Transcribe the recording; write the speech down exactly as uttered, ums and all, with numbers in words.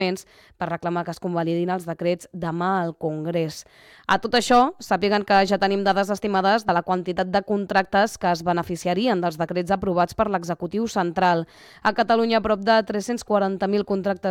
per reclamar que es convalidin els decrets demà al Congrés. A tot això, sàpiguen que ja tenim dades estimades de la quantitat de contractes que es beneficiarien dels decrets aprovats per l'executiu central. A Catalunya, prop de tres-cents quaranta mil contractes